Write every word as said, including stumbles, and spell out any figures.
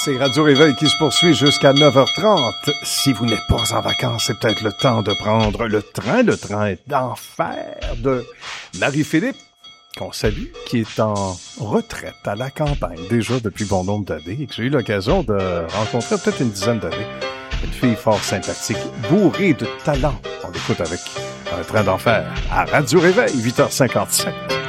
C'est Radio Réveil qui se poursuit jusqu'à neuf heures trente. Si vous n'êtes pas en vacances, c'est peut-être le temps de prendre le train, le train d'enfer de Marie-Philippe, qu'on salue, qui est en retraite à la campagne, déjà depuis bon nombre d'années, et que j'ai eu l'occasion de rencontrer peut-être une dizaine d'années. Une fille fort sympathique, bourrée de talent. On l'écoute avec un train d'enfer à Radio Réveil, huit heures cinquante-sept.